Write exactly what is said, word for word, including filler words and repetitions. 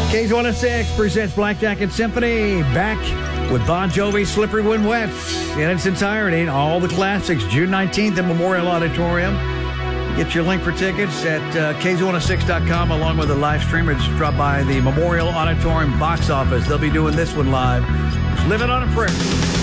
K Z one oh six presents Black Jacket Symphony, back with Bon Jovi's Slippery When Wet in its entirety. All the classics, June nineteenth at Memorial Auditorium. Get your link for tickets at uh, K Z one oh six dot com along with the live stream, or just drop by the Memorial Auditorium box office. They'll be doing this one live. Living on a Prayer.